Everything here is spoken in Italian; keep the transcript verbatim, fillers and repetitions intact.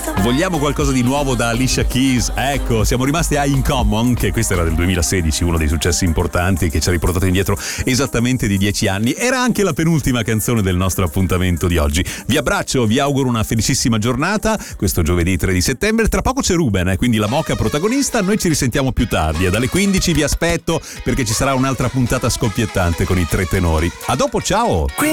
Vogliamo qualcosa di nuovo da Alicia Keys? Ecco, siamo rimasti a In Common, che questo era del duemilasedici, uno dei successi importanti che ci ha riportato indietro esattamente di dieci anni. Era anche la penultima canzone del nostro appuntamento di oggi. Vi abbraccio, vi auguro una felicissima giornata questo giovedì tre di settembre. Tra poco c'è Ruben, eh, quindi la Moca protagonista. Noi ci risentiamo più tardi e dalle quindici vi aspetto perché ci sarà un'altra puntata scoppiettante con i tre tenori. A dopo, ciao!